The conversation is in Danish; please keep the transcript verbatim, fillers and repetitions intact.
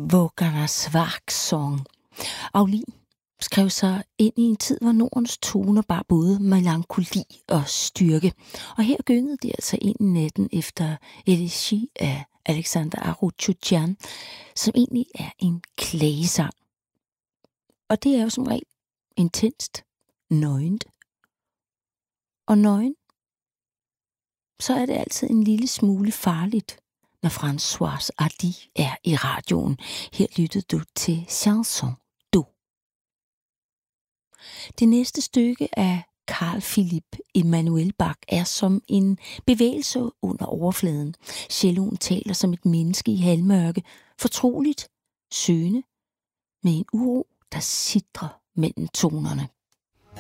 Vågarnas Værksong. Aulin skrev sig ind i en tid, hvor Nordens toner bar både melankoli og styrke. Og her gyngede de altså ind i natten efter Elegi af Alexander Arutyunjan, som egentlig er en klagesang. Og det er jo som regel intenst, nøgent. Og nøgen, så er det altid en lille smule farligt, når Françoise Hardy er i radioen. Her lyttede du til Chanson d'eau. Det næste stykke af Carl Philipp Emanuel Bach er som en bevægelse under overfladen. Celloen taler som et menneske i halvmørke, fortroligt, søgende, med en uro, der sidrer mellem tonerne.